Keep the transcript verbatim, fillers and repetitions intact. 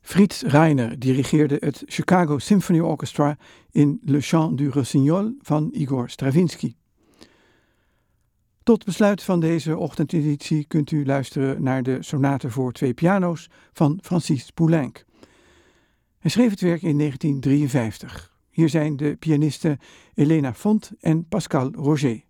Fritz Reiner dirigeerde het Chicago Symphony Orchestra in Le Chant du Rossignol van Igor Stravinsky. Tot besluit van deze ochtendeditie kunt u luisteren naar de sonate voor twee piano's van Francis Poulenc. Hij schreef het werk in negentien drieënvijftig. Hier zijn de pianisten Elena Font en Pascal Roger.